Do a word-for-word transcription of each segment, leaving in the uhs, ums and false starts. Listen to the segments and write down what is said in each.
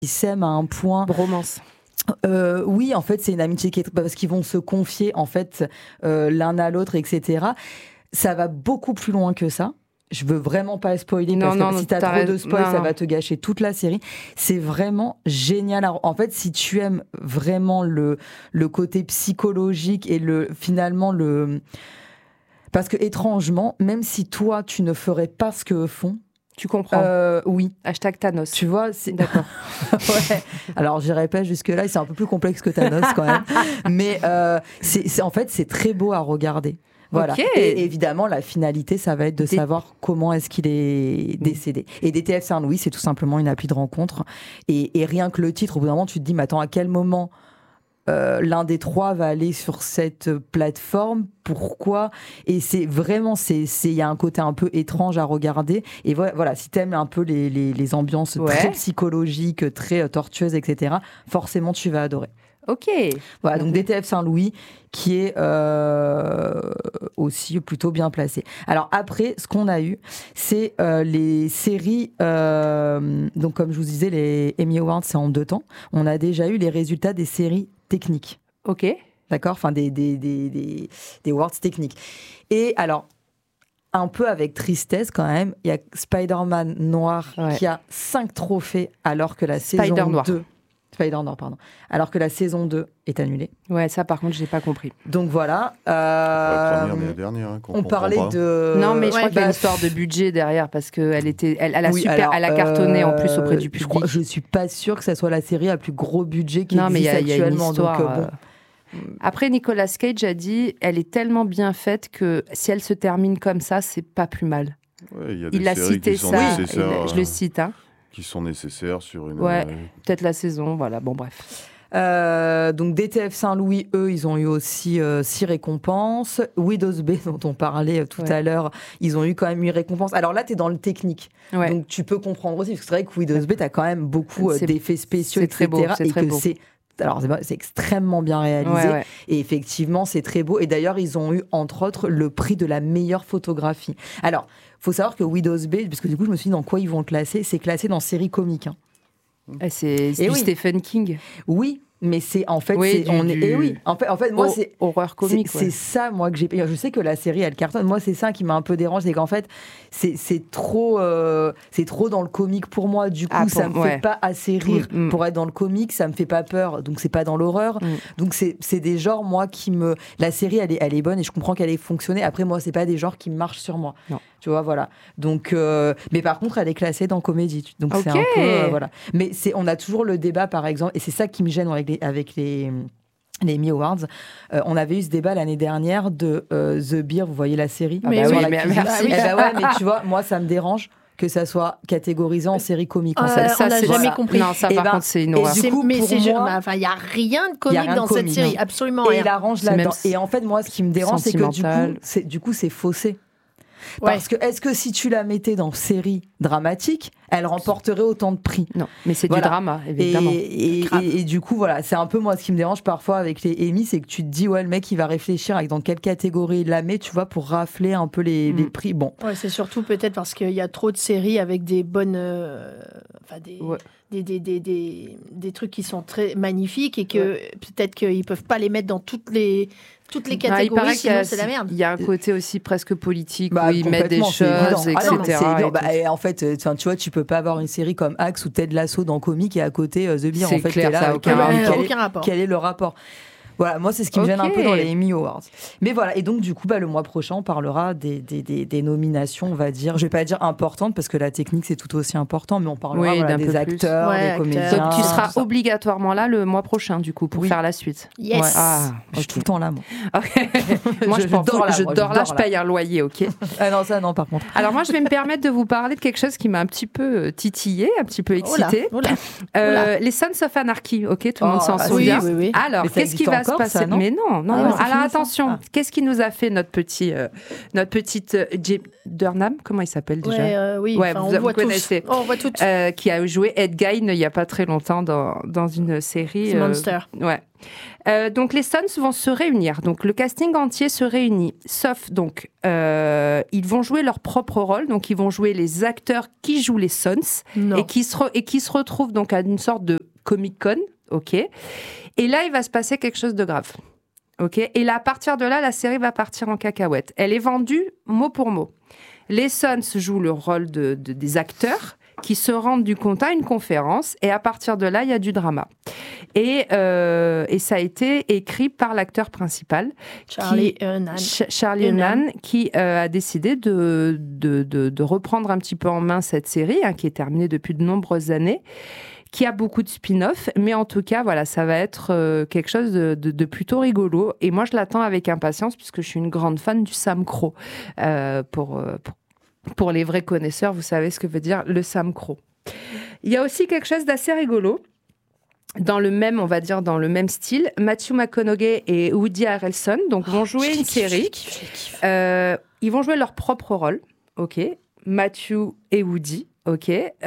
ils s'aiment à un point. Bromance. Euh, oui, en fait, c'est une amitié qui est parce qu'ils vont se confier en fait euh, l'un à l'autre, et cetera. Ça va beaucoup plus loin que ça. Je veux vraiment pas spoiler non, parce non, que non, si t'as trop raison. de spoil, non, ça non. va te gâcher toute la série. C'est vraiment génial. En fait, si tu aimes vraiment le le côté psychologique et le finalement le parce que étrangement, même si toi tu ne ferais pas ce qu'eux font. Tu comprends. Euh, oui. Hashtag Thanos. Tu vois, c'est... D'accord. ouais. Alors, j'irai pas jusque-là, c'est un peu plus complexe que Thanos quand même. Mais euh, c'est, c'est, en fait, c'est très beau à regarder. Voilà. Okay. Et évidemment, la finalité, ça va être de D- savoir comment est-ce qu'il est décédé. Et D T F Saint-Louis, c'est tout simplement une appli de rencontre. Et, et rien que le titre, au bout d'un moment, tu te dis, mais attends, à quel moment Euh, l'un des trois va aller sur cette plateforme, pourquoi? Et c'est vraiment, c'est, c'est, il y a un côté un peu étrange à regarder. Et voilà, voilà si t'aimes un peu les, les, les ambiances ouais. très psychologiques, très euh, tortueuses, et cetera, forcément tu vas adorer. Ok. Voilà, donc D T F Saint-Louis qui est euh, aussi plutôt bien placé. Alors après, ce qu'on a eu, c'est euh, les séries, euh, donc comme je vous disais, les Emmy Awards, c'est en deux temps. On a déjà eu les résultats des séries techniques. Ok. D'accord, enfin des, des, des, des, des awards techniques. Et alors, un peu avec tristesse quand même, il y a Spider-Man Noir ouais. qui a cinq trophées alors que la Spider saison Noir. deux... Spider-Noir, pardon. Alors que la saison deux est annulée. Ouais, ça par contre, j'ai pas compris. Donc voilà. Euh, la première, mais la dernière. Hein, on parlait pas. de... Non, mais je ouais, crois qu'il y a bah, une histoire de budget derrière parce qu'elle était, elle, elle a oui, super, alors, elle a cartonné euh, en plus auprès du je, public. crois, je suis pas sûre que ça soit la série à plus gros budget qui non, mais existe y a, y a actuellement. une histoire, donc, euh, bon. euh... Après, Nicolas Cage a dit, elle est tellement bien faite que si elle se termine comme ça, c'est pas plus mal. Ouais, y a des il a séries cité qui sont ça. nécessaires, Il, je le cite, hein. Qui sont nécessaires sur une. Ouais, euh... peut-être la saison, voilà. Bon, bref. Euh, donc D T F Saint-Louis, eux, ils ont eu aussi euh, six récompenses. Widows Bay, dont on parlait euh, tout ouais. à l'heure, ils ont eu quand même huit récompenses. Alors là, tu es dans le technique, ouais. donc tu peux comprendre aussi, parce que c'est vrai que Widows Bay, tu as quand même beaucoup euh, d'effets spéciaux, c'est et cetera. Très beau, c'est et très que beau. c'est alors c'est, c'est extrêmement bien réalisé, ouais, ouais. et effectivement, c'est très beau. Et d'ailleurs, ils ont eu, entre autres, le prix de la meilleure photographie. Alors, faut savoir que Widows Bay, parce que du coup, je me suis dit dans quoi ils vont le classer, c'est classé dans série comique. Hein. Et c'est c'est du oui. Stephen King. Oui. Mais c'est en fait, oui, c'est, du, on est, du... et oui, en fait, en fait, moi oh, c'est horreur comique. C'est, ouais. c'est ça, moi que j'ai. Je sais que la série elle cartonne. Moi, c'est ça qui m'a un peu dérangé, c'est qu'en fait, c'est, c'est trop, euh, c'est trop dans le comique pour moi. Du coup, ah, ça pour, me ouais. fait pas assez rire mmh, pour être dans le comique. Ça me fait pas peur, donc c'est pas dans l'horreur. Mmh. Donc c'est, c'est des genres moi qui me. La série, elle est, elle est bonne et je comprends qu'elle ait fonctionné. Après, moi, c'est pas des genres qui marchent sur moi. Non. Tu vois, voilà. Donc, euh, mais par contre, elle est classée dans comédie. Donc okay. c'est un peu, euh, voilà. Mais c'est, on a toujours le débat, par exemple, et c'est ça qui me gêne avec les, avec les. les Emmy Awards. Euh, on avait eu ce débat l'année dernière de euh, The Bear, vous voyez la série? Mais ah bah oui, la mais cuisine. merci. Eh bah ouais, mais tu vois, moi ça me dérange que ça soit catégorisé en série comique. En euh, fait. ça, on n'a jamais voilà. compris. Non, ça et par ben, contre, c'est une horreur. Du coup, mais pour c'est moi, enfin, il n'y a rien de comique rien dans de comique, cette série, non. absolument et rien. il arrange là-dedans. Même Et en fait, moi, ce qui me dérange, c'est que du coup, c'est, du coup, c'est faussé. Ouais. Parce que est-ce que si tu la mettais dans série dramatique, elle remporterait autant de prix? Non, mais c'est voilà. du drama, évidemment. Et, et, et, et du coup, voilà, c'est un peu moi ce qui me dérange parfois avec les Emmy, c'est que tu te dis, ouais, le mec, il va réfléchir avec dans quelle catégorie il la met, tu vois, pour rafler un peu les, mm. les prix. Bon. Ouais, c'est surtout peut-être parce qu'il y a trop de séries avec des bonnes. Euh, enfin, des. Ouais. Des, des, des, des, des trucs qui sont très magnifiques et que ouais. peut-être qu'ils ne peuvent pas les mettre dans toutes les, toutes les catégories, ah, sinon c'est la merde. Il y a un côté aussi presque politique bah, où ils mettent des choses, et cetera. Ah non, bah, et en fait, tu vois, tu peux pas avoir une série comme Axe ou Ted Lasso dans comique et à côté euh, The Bear. C'est en fait, clair, là, ça n'a aucun, quel, aucun, quel, aucun rapport. Quel est le rapport? Voilà, moi, c'est ce qui me okay. gêne un peu dans les Emmy Awards. Mais voilà, et donc, du coup, bah, le mois prochain, on parlera des, des, des, des nominations, on va dire, je vais pas dire importantes, parce que la technique, c'est tout aussi important, mais on parlera oui, voilà, des acteurs, ouais, des comédiens. Donc, tu seras obligatoirement là le mois prochain, du coup, pour oui. faire la suite. Yes. Ouais. Ah, je suis okay. tout le temps là, moi. Okay. moi, je, je, je dors là, je, moi, dors je, là, je paye un loyer, ok. Ah non, ça, non, par contre. Alors, moi, je vais me permettre de vous parler de quelque chose qui m'a un petit peu titillé, un petit peu excité. Oh là, oh là. Euh, les Sons of Anarchy, ok, tout le monde oh, s'en ah, souvient. Oui, oui, oui. Alors, qu'est-ce qui va se encore, se passer. ça, non Mais non, non, Ah non. ouais, c'est Alors fini, attention, ça. Ah. qu'est-ce qui nous a fait notre petit, euh, notre petite euh, Jim Durham, comment il s'appelle déjà Ouais, euh, oui, Ouais, enfin, vous- on voit vous connaissez. tous. Oh, on voit toutes. Euh, qui a joué Ed Gein il n'y a pas très longtemps dans, dans une série. C'est euh, Monster. Ouais. Euh, donc les Sons vont se réunir. Donc le casting entier se réunit, sauf donc euh, ils vont jouer leur propre rôle. Donc ils vont jouer les acteurs qui jouent les Sons Non. et qui se re- et qui se retrouvent donc à une sorte de Comic Con, ok. Et là il va se passer quelque chose de grave, ok. Et là à partir de là la série va partir en cacahuète. Elle est vendue mot pour mot. Les Sons jouent le rôle de, de- des acteurs qui se rendent du compte à une conférence et à partir de là, il y a du drama. Et, euh, et ça a été écrit par l'acteur principal, Charlie qui, Hunnam. Ch- Charlie Hunnam. Hunnam, qui euh, a décidé de, de, de, de reprendre un petit peu en main cette série, hein, qui est terminée depuis de nombreuses années, qui a beaucoup de spin-off, mais en tout cas, voilà, ça va être euh, quelque chose de, de, de plutôt rigolo. Et moi, je l'attends avec impatience, puisque je suis une grande fan du Sam Crow, euh, pour, euh, pour Pour les vrais connaisseurs, vous savez ce que veut dire le Sam Crow. Il y a aussi quelque chose d'assez rigolo. Dans le même, on va dire, dans le même style, Matthew McConaughey et Woody Harrelson donc, vont jouer une série. Euh, ils vont jouer leur propre rôle, ok. Matthew et Woody, ok.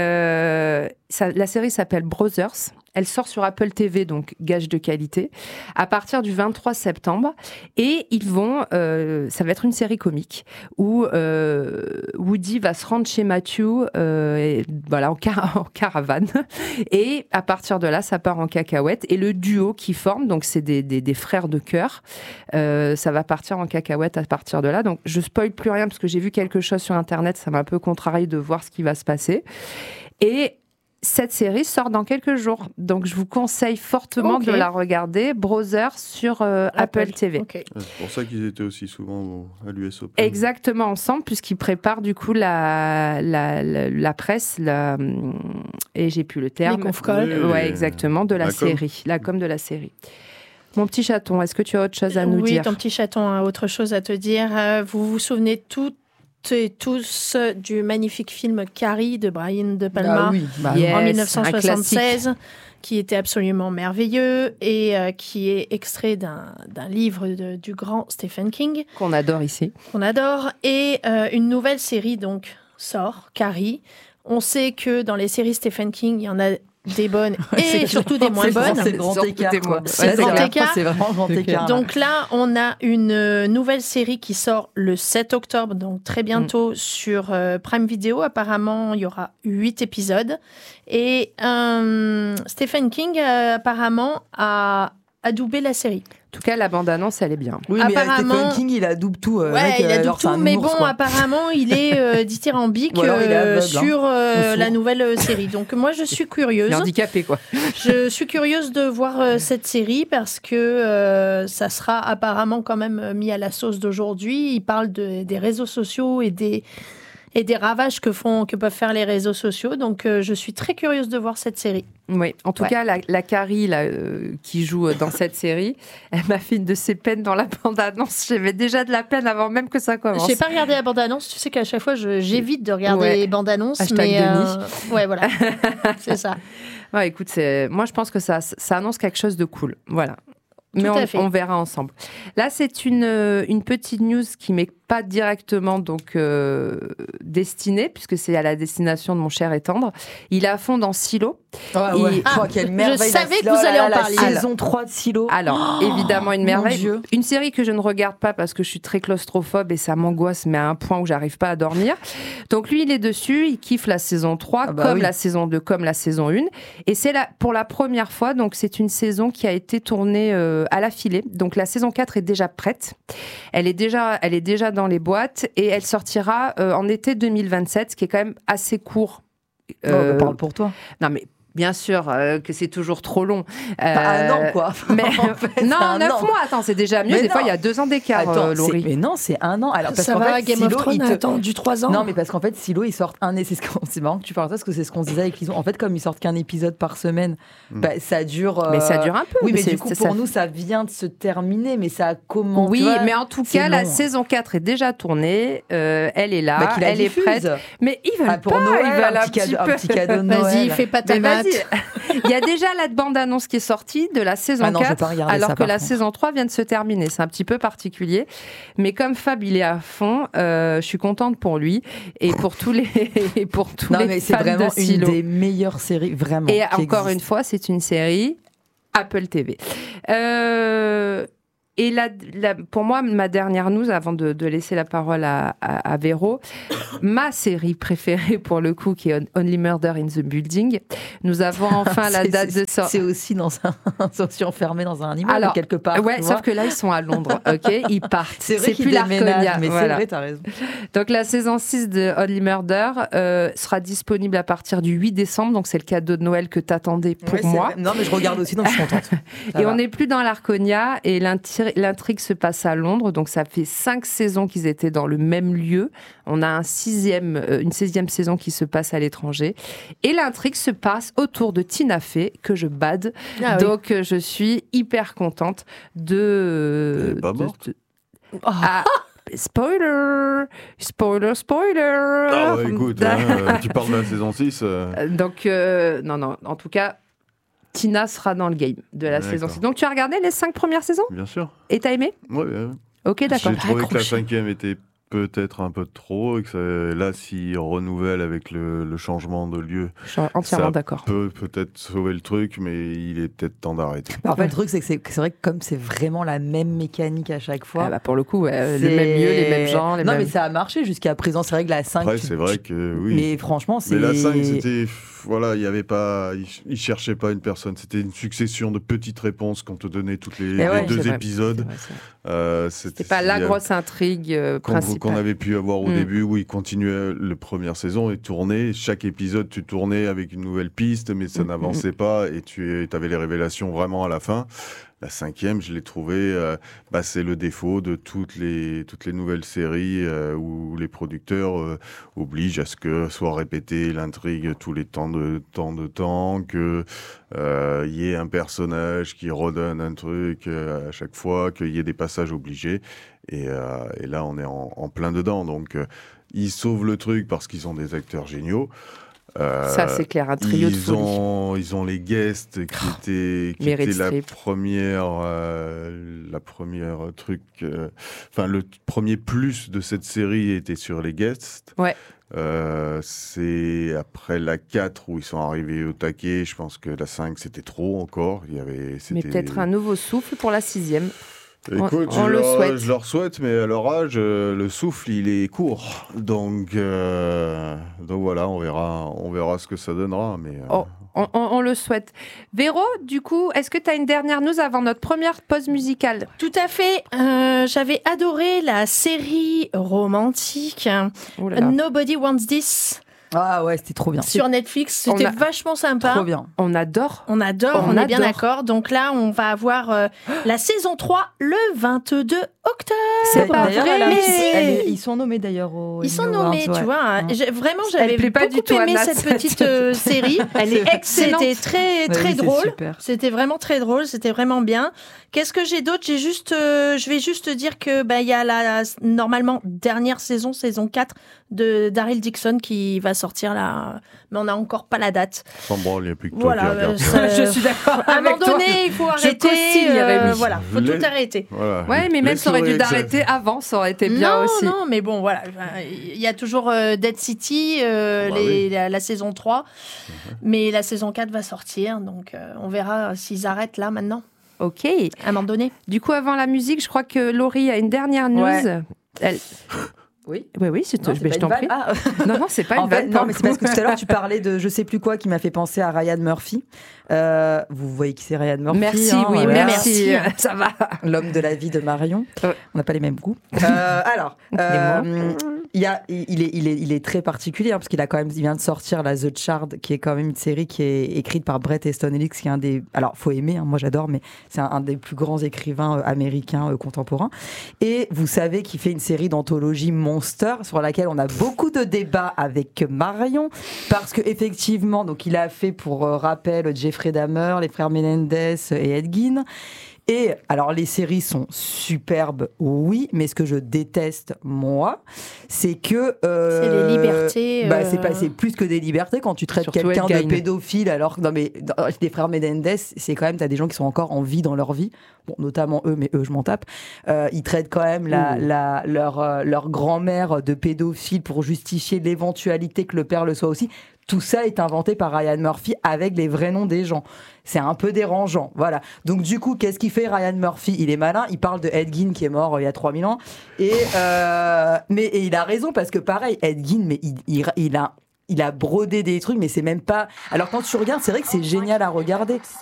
Euh, ça, la série s'appelle Brothers. Elle sort sur Apple T V, donc gage de qualité, à partir du vingt-trois septembre. Et ils vont, euh, ça va être une série comique où euh, Woody va se rendre chez Matthew, euh, et, voilà, en, car- en caravane. Et à partir de là, ça part en cacahuète. Et le duo qui forme, donc c'est des, des, des frères de cœur, euh, ça va partir en cacahuète à partir de là. Donc je spoil plus rien parce que j'ai vu quelque chose sur Internet, ça m'a un peu contrarié de voir ce qui va se passer. Et cette série sort dans quelques jours, donc je vous conseille fortement Ok. de la regarder. Brothers sur euh, Apple. Apple T V. Ok. C'est pour ça qu'ils étaient aussi souvent au- à l'U S Open. Exactement, ensemble, puisqu'ils préparent du coup la, la, la, la presse, la, et j'ai plus le terme. Les conf-calls. Oui, Ouais, les- exactement, de la, la com. série, la com de la série. Mon petit chaton, est-ce que tu as autre chose à nous oui, dire? ton petit chaton a autre chose à te dire. Euh, Vous vous souvenez toutes et tous du magnifique film Carrie de Brian De Palma Ah oui, bah Yes, en un dix-neuf cent soixante-seize, classique. qui était absolument merveilleux et euh, qui est extrait d'un d'un livre de- du grand Stephen King, Qu'on adore ici. qu'on adore. Et euh, une nouvelle série donc sort, Carrie. On sait que dans les séries Stephen King, il y en a des bonnes et C'est- surtout des moins c'est le grand- bonnes. C'est le grand Surtout écart. des quoi. moins- C'est Là, le grand clair, écart. C'est vraiment le grand C'est écart. Donc là, on a une euh, nouvelle série qui sort le sept octobre, donc très bientôt sur euh, Prime Video. Apparemment, il y aura huit épisodes. Et euh, Stephen King, euh, apparemment, a adoubé la série. En tout cas, la bande-annonce, elle est bien. Oui, mais Apparemment- Stephen King, il adoube tout. euh, Ouais, mec, il euh, adoube alors, c'est tout, un mais ours, bon, quoi. apparemment, il est euh, dithyrambique Ou alors il est euh, aveugle, hein. sur euh, Ou sourd. la nouvelle euh, série. Donc moi, je suis Il curieuse. est handicapé, quoi. Je suis curieuse de voir euh, cette série parce que euh, ça sera apparemment quand même mis à la sauce d'aujourd'hui. Il parle de, des réseaux sociaux et des, et des ravages que, font, que peuvent faire les réseaux sociaux. Donc euh, je suis très curieuse de voir cette série. Oui, en tout Ouais. cas, la, la Carrie là, euh, qui joue dans cette série, elle m'a fait une de ses peines dans la bande-annonce. J'avais déjà de la peine avant même que ça commence. J'ai pas regardé la bande-annonce. Tu sais qu'à chaque fois, je- j'évite de regarder Ouais. les bandes-annonces. Hashtag Mais Denis. euh, ouais, voilà. C'est ça. Ouais, écoute, c'est... moi je pense que ça, ça annonce quelque chose de cool. Voilà. Mais Tout on, à fait. on verra ensemble. Là, c'est une, euh, une petite news qui m'est pas directement donc euh, destinée, puisque c'est à la destination de mon cher et tendre. Il est à fond dans Silo. Ouais, ouais. Et- Oh, quelle merveille, la- savais que oh vous là allez là, en la parler. saison trois de Silo. Alors, évidemment, une mon merveille. Dieu. Une série que je ne regarde pas parce que je suis très claustrophobe et ça m'angoisse, mais à un point où j'arrive pas à dormir. Donc, lui, il est dessus, il kiffe la saison trois, Ah bah comme oui. la saison deux, comme la saison un. Et c'est là, pour la première fois, donc c'est une saison qui a été tournée euh, à l'affilée. Donc, la saison quatre est déjà prête. Elle est déjà, elle est déjà dans les boîtes et elle sortira euh, en été deux mille vingt-sept, ce qui est quand même assez court. Oh, bah, Euh, parle pour toi. non, mais bien sûr euh, que c'est toujours trop long. Pas un Euh, an, quoi. Mais, En fait, c'est non, un neuf an. mois, attends, c'est déjà mieux. Mais Des fois, non. il y a deux ans d'écart, Attends, euh, c'est- Laurie. mais non, c'est un an. Alors, parce Ça qu'en va, fait, Game Silo, of Thrones il a te- attendu trois ans. Non, mais parce qu'en fait, Silo, ils sortent un c'est ce qu'on- c'est marrant que tu parles de ça, parce que c'est ce qu'on se disait avec Lison. En fait, comme ils sortent qu'un épisode par semaine, Mm. bah, ça dure. euh, Mais ça dure un peu. Oui, mais c'est- du coup, c'est- pour ça- nous, ça vient de se terminer, mais ça a commencé. Oui, mais en tout c'est cas, la long. saison quatre est déjà tournée. euh, elle est là, Bah, qu'il la elle est diffuse. prête. Mais ils veulent Ah, pour pas, Noël, ils veulent un petit cadeau, peu. un petit cadeau de Noël. Vas-y, fais pas ta Mais mat. Il y a déjà la bande-annonce qui est sortie de la saison ah non, quatre, alors ça, que la contre. saison trois vient de se terminer. C'est un petit peu particulier. Mais comme Fab, il est à fond, euh, je suis contente pour lui et pour tous les, et pour tous non, les mais fans c'est vraiment de Silo. une des meilleures séries, vraiment. Et encore existe. une fois, c'est une série Apple T V. Euh... Et la, la, pour moi, ma dernière news, avant de, de laisser la parole à, à, à Véro, ma série préférée pour le coup, qui est Only Murder in the Building, nous avons enfin la date de sortie. C'est aussi dans un, aussi enfermé dans un immeuble Alors, quelque part. Ouais, sauf que là, ils sont à Londres, ok. Ils partent. C'est vrai c'est qu'ils plus l'Arconia. mais voilà. c'est vrai, t'as raison. Donc la saison six de Only Murder euh, sera disponible à partir du huit décembre, donc c'est le cadeau de Noël que t'attendais pour ouais, moi. Vrai. Non, mais je regarde aussi, donc je suis contente. Et va. On n'est plus dans l'Arconia et l'intrigue se passe à Londres, donc ça fait cinq saisons qu'ils étaient dans le même lieu. On a un sixième, euh, une sixième saison qui se passe à l'étranger. Et l'intrigue se passe autour de Tina Fey, que je bade. Ah, donc oui. Je suis hyper contente de... Elle n'est pas morte. De, de... Oh. Ah, spoiler Spoiler, spoiler Ah ouais, écoute, hein, tu parles de la saison six. Euh... Donc, euh, non, non, en tout cas... Tina sera dans le game de la d'accord. saison six. Donc tu as regardé les cinq premières saisons ? Bien sûr. Et t'as aimé ? Oui. Ouais. Ok, d'accord. J'ai trouvé que la cinquième était peut-être un peu trop, et que ça, là, s'ils renouvellent avec le, le changement de lieu, je suis entièrement ça d'accord. peut peut-être sauver le truc, mais il est peut-être temps d'arrêter. En fait, le truc, c'est que c'est, c'est vrai que comme c'est vraiment la même mécanique à chaque fois... Ah bah pour le coup, ouais, les mêmes lieux, les mêmes gens... Les non, mêmes... mais ça a marché jusqu'à présent. C'est vrai que la cinq... Après, tu... c'est vrai que oui. Mais franchement, c'est... Mais la cinq, c'était... Voilà, il y avait pas... Ils cherchaient pas une personne. C'était une succession de petites réponses qu'on te donnait toutes les, les ouais, deux c'est épisodes. Vrai, c'est vrai, c'est euh, c'était, c'était pas la grosse intrigue euh, qu'on, principale. Qu'on avait pu avoir au mmh. début, où ils continuaient la première saison et tournaient. Chaque épisode, tu tournais avec une nouvelle piste, mais ça mmh. n'avançait pas et tu avais les révélations vraiment à la fin. La cinquième, je l'ai trouvé, euh, bah, c'est le défaut de toutes les, toutes les nouvelles séries euh, où les producteurs euh, obligent à ce que soit répétée l'intrigue tous les temps de temps, de temps que euh, y ait un personnage qui redonne un truc euh, à chaque fois, qu'il y ait des passages obligés. Et, euh, et là, on est en, en plein dedans. Donc, euh, ils sauvent le truc parce qu'ils ont des acteurs géniaux. Euh, ça, c'est clair, un trio ils de folie. Ont, ils ont les guests qui oh, étaient, qui étaient la première, euh, la première truc, enfin, euh, le premier plus de cette série était sur les guests. Ouais. Euh, c'est après la quatre où ils sont arrivés au taquet. Je pense que la cinq, c'était trop encore. Il y avait, c'était... Mais peut-être un nouveau souffle pour la sixième. Écoute, on, on je, le leur, souhaite. je leur souhaite, mais à leur âge, euh, le souffle, il est court. Donc, euh, donc voilà, on verra, on verra ce que ça donnera. Mais, euh... oh, on, on, on le souhaite. Véro, du coup, est-ce que tu as une dernière news avant notre première pause musicale ? Tout à fait. Euh, j'avais adoré la série romantique oh là là. Nobody Wants This. Ah ouais, c'était trop bien. Sur Netflix, c'était a... vachement sympa. Trop bien. On adore. On adore, on, on est adore. bien d'accord. Donc là, on va avoir euh, la saison trois le vingt-deux octobre. C'est pas d'ailleurs, vrai. Elle a, elle est, ils sont nommés d'ailleurs au Ils sont nommés, tu ouais. vois. Ouais. J'ai, vraiment, j'avais beaucoup pas du tout aimé cette petite euh, série. Elle est excellente. C'était très, très ouais, drôle. Super. C'était vraiment très drôle. C'était vraiment bien. Qu'est-ce que j'ai d'autre ? J'ai juste, euh, je vais juste dire que bah, y a la, normalement, dernière saison, saison quatre de Daryl Dixon qui va sortir là. Mais on n'a encore pas la date. Sans branle, il n'y a plus que toi voilà, qui regarde. Euh, je suis d'accord. À un moment donné, toi. il faut arrêter. Euh, voilà, faut Les... tout arrêter. Voilà. Ouais, mais même ça aurait dû d'arrêter avant, ça aurait été bien non, aussi. Non, mais bon, voilà. Il y a toujours euh, Dead City, euh, bah, les, oui. la, la saison trois. Mm-hmm. Mais la saison quatre va sortir. Donc, euh, on verra s'ils arrêtent là maintenant. Ok. À un moment donné. Du coup, avant la musique, je crois que Laurie a une dernière news. Ouais. Elle... Oui, oui, oui, c'est non, je, c'est je t'en prie. Ah. Non, non, c'est pas en une fait, vanne. Non, mais c'est parce que tout à l'heure, tu parlais de je sais plus quoi qui m'a fait penser à Ryan Murphy. Euh, vous voyez qui c'est Ryan Murphy. Merci, hein, oui, voilà. merci. Ça va. L'homme de la vie de Marion. Ouais. On n'a pas les mêmes goûts. Euh, alors, euh, il, y a, il, est, il, est, il est très particulier hein, parce qu'il a quand même, il vient de sortir la The Shard, qui est quand même une série qui est écrite par Bret Easton Ellis, qui est un des, alors faut aimer, hein, moi j'adore, mais c'est un, un des plus grands écrivains euh, américains euh, contemporains. Et vous savez qu'il fait une série d'anthologie Monster sur laquelle on a beaucoup de débats avec Marion parce que effectivement, donc il a fait pour euh, rappel Jeffrey Dahmer, les frères Menendez et Ed Gein. Et alors, les séries sont superbes, oui, mais ce que je déteste, moi, c'est que... Euh, c'est les libertés. Bah, euh... c'est, pas, c'est plus que des libertés quand tu traites Surtout quelqu'un de pédophile, alors que non, mais, dans, les frères Menendez, c'est quand même, t'as des gens qui sont encore en vie dans leur vie, bon, notamment eux, mais eux, je m'en tape. Euh, ils traitent quand même la, mmh. la, leur, euh, leur grand-mère de pédophile pour justifier l'éventualité que le père le soit aussi. Tout ça est inventé par Ryan Murphy avec les vrais noms des gens. C'est un peu dérangeant, voilà. Donc du coup, qu'est-ce qu'il fait Ryan Murphy ? Il est malin, il parle de Ed Gein qui est mort euh, il y a trois mille ans. Et, euh, mais, et il a raison, parce que pareil, Ed Gein, mais il, il, il a... Il a brodé des trucs, mais c'est même pas... Alors, quand tu regardes, c'est vrai que c'est génial à regarder.